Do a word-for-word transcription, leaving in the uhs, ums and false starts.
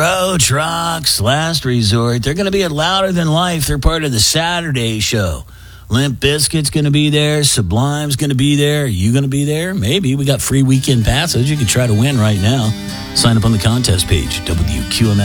Road Trucks, Last Resort. They're going to be at Louder Than Life. They're part of the Saturday show. Limp Bizkit's going to be there. Sublime's going to be there. Are you going to be there? Maybe. We got free weekend passes. You can try to win right now. Sign up on the contest page, W Q M S.